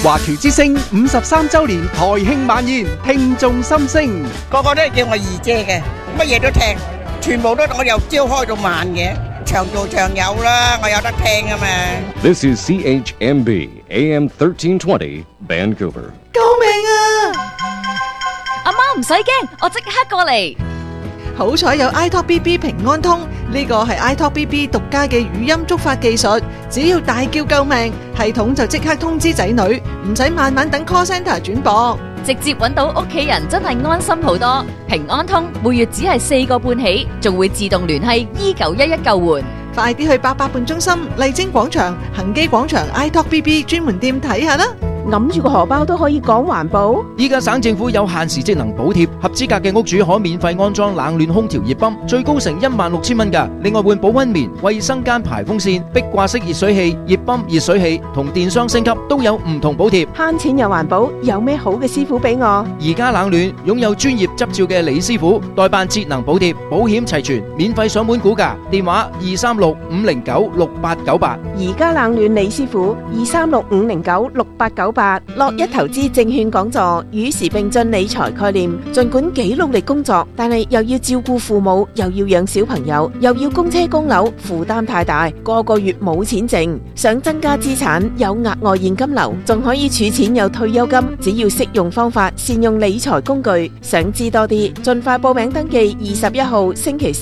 華僑之聲53周年台慶晚宴，聽眾心聲， 個個都係叫我二姐嘅，乜嘢都聽，全部都我由朝開到晚嘅，長做長有啦，我有得聽啊嘛。 This is CHMB AM 1320 Vancouver。 救命啊！ 阿媽唔使驚，我即刻過嚟。 好彩有 iTalk BB 平安通，呢個係 iTalk BB 獨家嘅語音觸發技術，只要大叫救命，系統就即刻通知仔女，唔使慢慢等 call center 轉播， 直接揾到屋企人，真係安心好多。平安通每月只係4個半起，仲會自動聯繫2911救援。 快啲去88伴中心、麗晶廣場、恒基廣場 iTalk BB 專門店睇下啦。 揞住個荷包都可以講環保。 依家省政府有限時職能補貼，合資格嘅屋主可免費安裝冷暖空調熱泵，最高成16,000蚊㗎。另外換保溫棉、衛生間排風扇、壁掛式熱水器、熱泵、熱水器同電箱升級都有唔同補貼。 慳錢又環保，有咩好嘅師傅俾我？ 而家冷暖擁有專業執照嘅李師傅代辦節能補貼，保險齊全，免費上門估價，電話236-509-6898。 而家冷暖李師傅236-509-6898。樂一投資證券講座，與時並進理財概念。盡管幾努力工作，但係又要照顧父母，又要養小朋友，又要供車供樓，負擔太大，個月冇錢剩。想增加資產，有額外現金流，仲可以儲錢有退休金。只要識用方法，善用理財工具。想知多啲，盡快報名登記。21號星期四